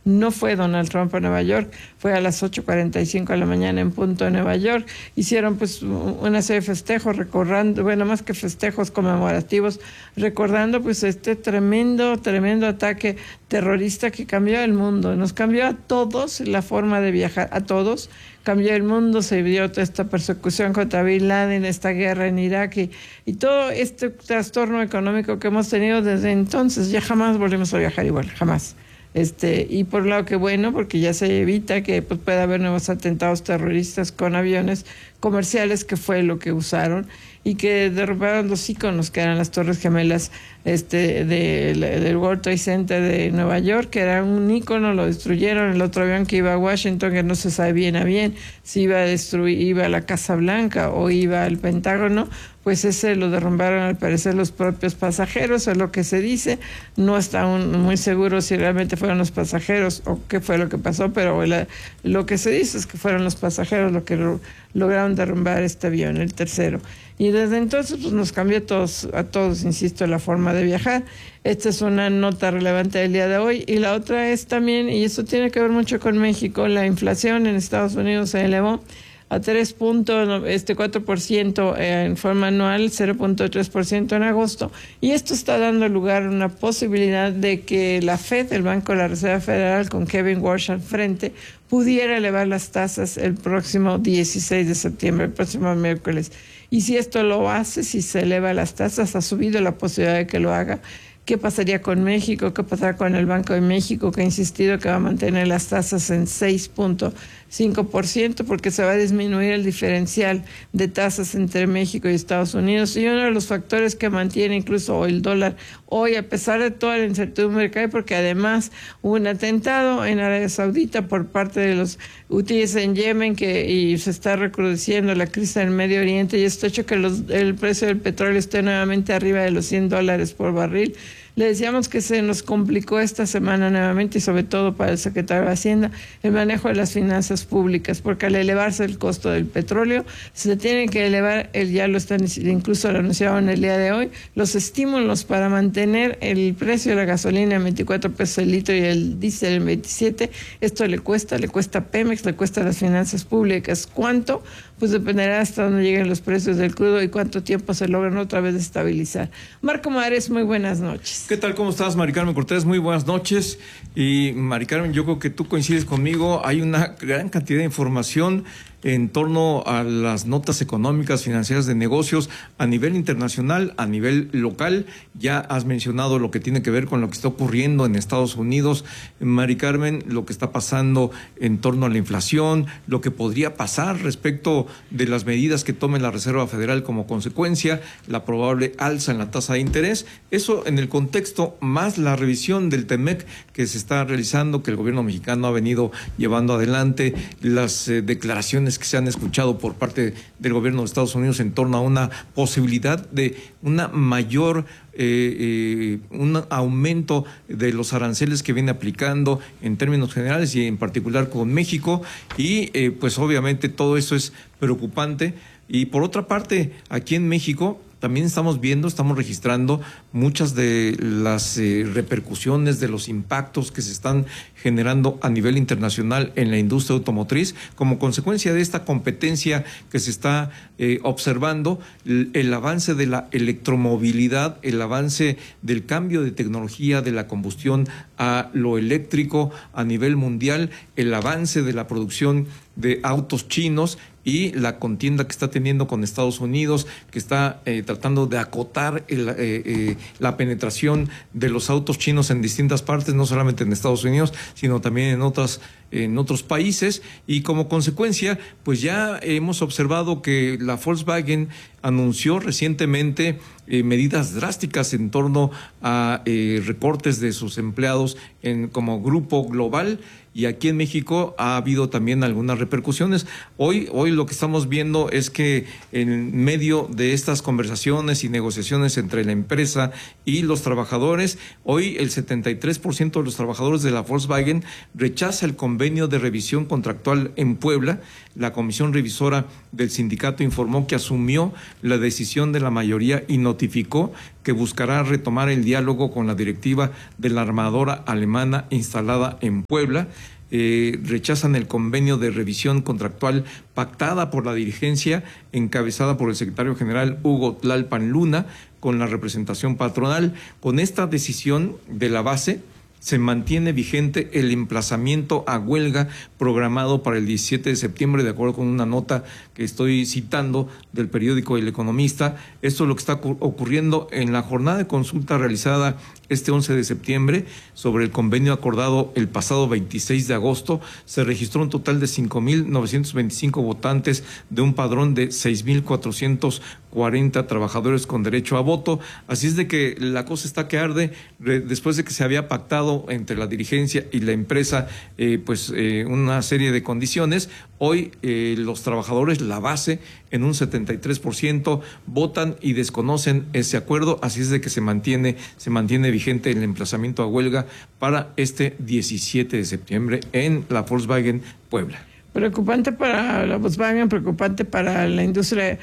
No fue Donald Trump a Nueva York, fue a las 8:45 de la mañana en punto de Nueva York. Hicieron pues una serie de festejos, recordando, bueno, más que festejos conmemorativos, recordando pues este tremendo ataque terrorista que cambió el mundo, nos cambió a todos la forma de viajar, a todos. Cambió el mundo, se vio toda esta persecución contra Bin Laden, esta guerra en Irak y todo este trastorno económico que hemos tenido desde entonces. Ya jamás volvemos a viajar igual, jamás. Y por un lado que bueno, porque ya se evita que pues, pueda haber nuevos atentados terroristas con aviones comerciales, que fue lo que usaron, y que derrumbaron los íconos que eran las Torres Gemelas del World Trade Center de Nueva York, que era un ícono, lo destruyeron. El otro avión que iba a Washington, que no se sabe bien a bien si iba a destruir, iba a la Casa Blanca o iba al Pentágono, pues ese lo derrumbaron al parecer los propios pasajeros, es lo que se dice. No está aún muy seguro si realmente fueron los pasajeros o qué fue lo que pasó, pero lo que se dice es que fueron los pasajeros los que lograron derrumbar este avión, el tercero. Y desde entonces pues nos cambió a todos, insisto, la forma de viajar. Esta es una nota relevante del día de hoy. Y la otra es también, y eso tiene que ver mucho con México, la inflación en Estados Unidos se elevó a 3.4% en forma anual, 0.3% en agosto, y esto está dando lugar a una posibilidad de que la Fed, el Banco de la Reserva Federal, con Kevin Warsh al frente, pudiera elevar las tasas el próximo 16 de septiembre, el próximo miércoles. Y si esto lo hace, si se eleva las tasas, ha subido la posibilidad de que lo haga. ¿Qué pasaría con México? ¿Qué pasará con el Banco de México, que ha insistido que va a mantener las tasas en 6.5%, porque se va a disminuir el diferencial de tasas entre México y Estados Unidos? Y uno de los factores que mantiene incluso el dólar hoy, a pesar de toda la incertidumbre que hay, porque además hubo un atentado en Arabia Saudita por parte de los hutíes en Yemen, y se está recrudeciendo la crisis en el Medio Oriente, y esto ha hecho que el precio del petróleo esté nuevamente arriba de los $100 por barril. Le decíamos que se nos complicó esta semana nuevamente, y sobre todo para el secretario de Hacienda, el manejo de las finanzas públicas, porque al elevarse el costo del petróleo, se tiene que elevar, ya lo están, incluso lo anunciaron el día de hoy, los estímulos para mantener el precio de la gasolina en 24 pesos el litro y el diésel en 27. Esto le cuesta a Pemex, le cuesta a las finanzas públicas. ¿Cuánto? Pues dependerá hasta dónde lleguen los precios del crudo y cuánto tiempo se logran otra vez estabilizar. Marco Mares, muy buenas noches. ¿Qué tal? ¿Cómo estás, Mari Carmen Cortés? Muy buenas noches. Y Mari Carmen, yo creo que tú coincides conmigo. Hay una gran cantidad de información en torno a las notas económicas, financieras de negocios a nivel internacional, a nivel local. Ya has mencionado lo que tiene que ver con lo que está ocurriendo en Estados Unidos, Mari Carmen, lo que está pasando en torno a la inflación, lo que podría pasar respecto de las medidas que tome la Reserva Federal como consecuencia, la probable alza en la tasa de interés. Eso en el contexto, más la revisión del TEMEC que se está realizando, que el gobierno mexicano ha venido llevando adelante, las declaraciones que se han escuchado por parte del gobierno de Estados Unidos en torno a una posibilidad de una mayor un aumento de los aranceles que viene aplicando en términos generales y en particular con México, y pues obviamente todo eso es preocupante. Y por otra parte, aquí en México también estamos registrando muchas de las repercusiones de los impactos que se están generando a nivel internacional en la industria automotriz como consecuencia de esta competencia que se está observando, el avance de la electromovilidad, el avance del cambio de tecnología de la combustión a lo eléctrico a nivel mundial, el avance de la producción de autos chinos y la contienda que está teniendo con Estados Unidos, que está tratando de acotar la penetración de los autos chinos en distintas partes, no solamente en Estados Unidos, sino también en otros países. Y como consecuencia, pues ya hemos observado que la Volkswagen anunció recientemente medidas drásticas en torno a recortes de sus empleados como grupo global. Y aquí en México ha habido también algunas repercusiones. Hoy lo que estamos viendo es que en medio de estas conversaciones y negociaciones entre la empresa y los trabajadores, hoy el 73% de los trabajadores de la Volkswagen rechaza el convenio de revisión contractual en Puebla. La comisión revisora del sindicato informó que asumió la decisión de la mayoría y notificó que buscará retomar el diálogo con la directiva de la armadora alemana instalada en Puebla. Rechazan el convenio de revisión contractual pactada por la dirigencia encabezada por el secretario general Hugo Tlalpan Luna con la representación patronal. Con esta decisión de la base se mantiene vigente el emplazamiento a huelga programado para el 17 de septiembre, de acuerdo con una nota que estoy citando del periódico El Economista. Esto es lo que está ocurriendo en la jornada de consulta realizada este 11 de septiembre sobre el convenio acordado el pasado 26 de agosto. Se registró un total de 5,925 votantes de un padrón de 6,440 trabajadores con derecho a voto. Así es de que la cosa está que arde después de que se había pactado entre la dirigencia y la empresa una serie de condiciones. Hoy los trabajadores, la base, en un 73% votan y desconocen ese acuerdo, así es de que se mantiene vigente el emplazamiento a huelga para este 17 de septiembre en la Volkswagen Puebla. Preocupante para la Volkswagen, preocupante para la industria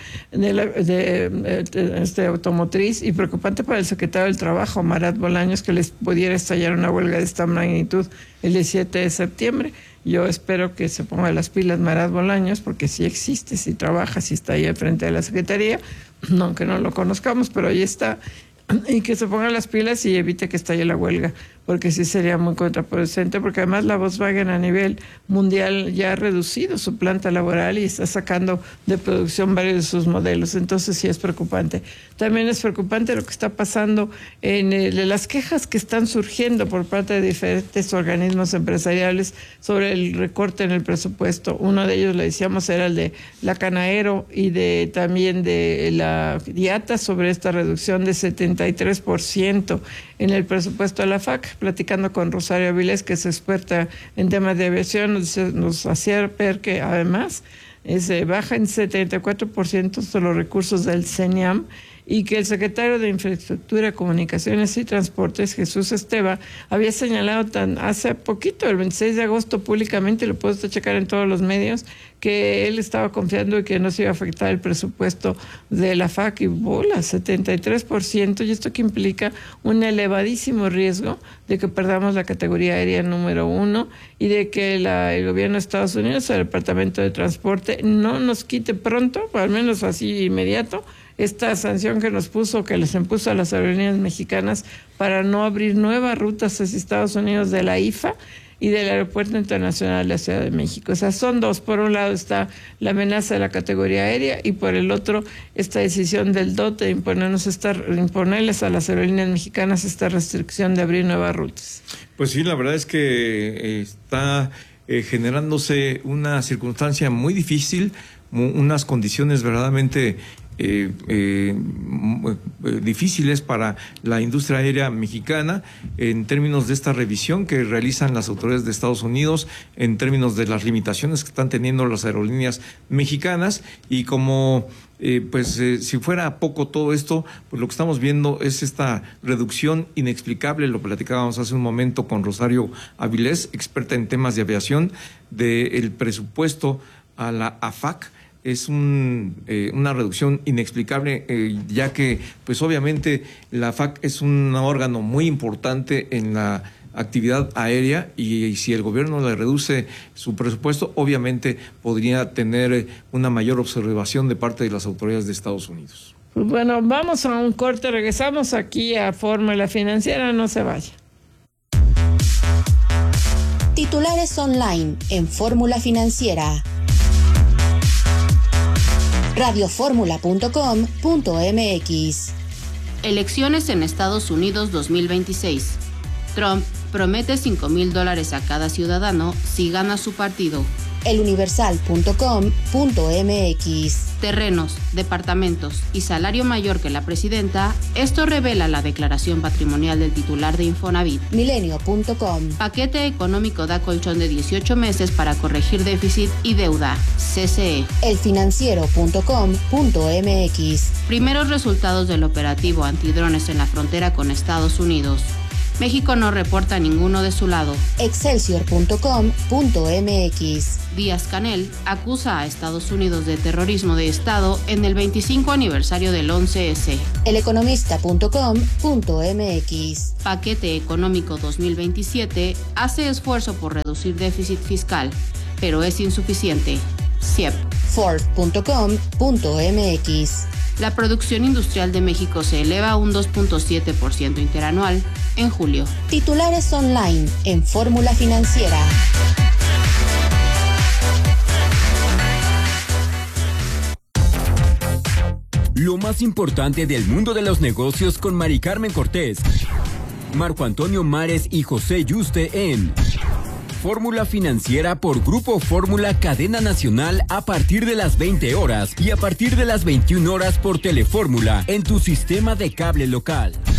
de automotriz y preocupante para el secretario del Trabajo, Marat Bolaños, que les pudiera estallar una huelga de esta magnitud el 17 de septiembre. Yo espero que se ponga las pilas Marat Bolaños, porque sí existe, sí trabaja, sí está ahí al frente de la Secretaría, aunque no lo conozcamos, pero ahí está. Y que se pongan las pilas y evite que estalle la huelga, porque sí sería muy contraproducente, porque además la Volkswagen a nivel mundial ya ha reducido su planta laboral y está sacando de producción varios de sus modelos, entonces sí es preocupante. También es preocupante lo que está pasando en las quejas que están surgiendo por parte de diferentes organismos empresariales sobre el recorte en el presupuesto. Uno de ellos, le decíamos, era el de la Canaero y también de la IATA sobre esta reducción de 73% en el presupuesto de la FAC. Platicando con Rosario Avilés, que es experta en temas de aviación, nos hacía ver que además se baja en 74% de los recursos del CENIAM, y que el secretario de Infraestructura, Comunicaciones y Transportes, Jesús Esteva, había señalado hace poquito, el 26 de agosto, públicamente, lo puedo checar en todos los medios, que él estaba confiando en que no se iba a afectar el presupuesto de la FAC, y bola, 73%, y esto que implica un elevadísimo riesgo de que perdamos la categoría aérea número 1 y de que el gobierno de Estados Unidos, el Departamento de Transporte, no nos quite pronto, o al menos así inmediato, esta sanción que les impuso a las aerolíneas mexicanas para no abrir nuevas rutas hacia Estados Unidos de la IFA y del Aeropuerto Internacional de la Ciudad de México. O sea, son dos. Por un lado está la amenaza de la categoría aérea y por el otro esta decisión del DOT de imponerles a las aerolíneas mexicanas esta restricción de abrir nuevas rutas. Pues sí, la verdad es que está generándose una circunstancia muy difícil, unas condiciones verdaderamente difíciles para la industria aérea mexicana en términos de esta revisión que realizan las autoridades de Estados Unidos, en términos de las limitaciones que están teniendo las aerolíneas mexicanas. Y como si fuera poco todo esto, pues lo que estamos viendo es esta reducción inexplicable, lo platicábamos hace un momento con Rosario Avilés, experta en temas de aviación, del presupuesto a la AFAC. Es una reducción inexplicable, ya que pues obviamente la FAC es un órgano muy importante en la actividad aérea, y si el gobierno le reduce su presupuesto, obviamente podría tener una mayor observación de parte de las autoridades de Estados Unidos. Pues bueno, vamos a un corte, regresamos aquí a Fórmula Financiera, no se vaya. Titulares online en Fórmula Financiera. radioformula.com.mx. Elecciones en Estados Unidos 2026. Trump promete $5,000 a cada ciudadano si gana su partido. eluniversal.com.mx. Terrenos, departamentos y salario mayor que la presidenta. Esto revela la declaración patrimonial del titular de Infonavit. Milenio.com. Paquete económico da colchón de 18 meses para corregir déficit y deuda. CCE. elfinanciero.com.mx. Primeros resultados del operativo antidrones en la frontera con Estados Unidos. México no reporta ninguno de su lado. Excelsior.com.mx. Díaz-Canel acusa a Estados Unidos de terrorismo de Estado en el 25 aniversario del 11S. Eleconomista.com.mx. Paquete económico 2027 hace esfuerzo por reducir déficit fiscal, pero es insuficiente. CIEP. Ford.com.mx. La producción industrial de México se eleva a un 2.7% interanual en julio. Titulares online en Fórmula Financiera. Lo más importante del mundo de los negocios con Mari Carmen Cortés, Marco Antonio Mares y José Yuste en Fórmula Financiera por Grupo Fórmula Cadena Nacional a partir de las 20 horas y a partir de las 21 horas por Telefórmula en tu sistema de cable local.